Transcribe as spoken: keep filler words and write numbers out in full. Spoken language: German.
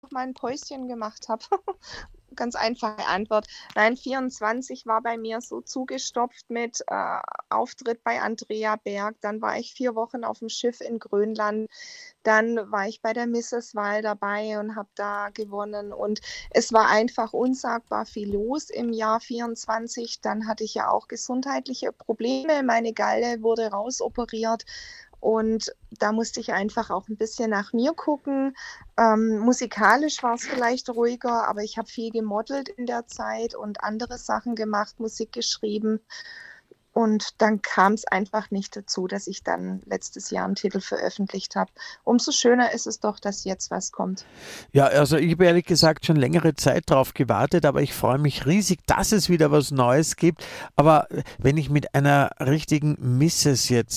mal 'n Päuschen gemacht habe. Ganz einfache Antwort. Nein, vierundzwanzig war bei mir so zugestopft mit, äh, Auftritt bei Andrea Berg. Dann war ich vier Wochen auf'm Schiff in Grönland. Dann war ich bei der Misses-Wahl dabei und habe da gewonnen. Und es war einfach unsagbar viel los im Jahr vierundzwanzig. Dann hatte ich ja auch gesundheitliche Probleme. Meine Galle wurde rausoperiert und da musste ich einfach auch 'n bisschen nach mir gucken. Ähm, musikalisch war's vielleicht ruhiger, aber ich habe viel gemodelt in der Zeit und andere Sachen gemacht, Musik geschrieben. Und dann kam's einfach nicht dazu, dass ich dann letztes Jahr 'n Titel veröffentlicht habe. Umso schöner ist es doch, dass jetzt was kommt. Ja, also ich habe ehrlich gesagt schon längere Zeit drauf gewartet, aber ich freue mich riesig, dass es wieder was Neues gibt. Aber wenn ich mit einer richtigen Misses jetzt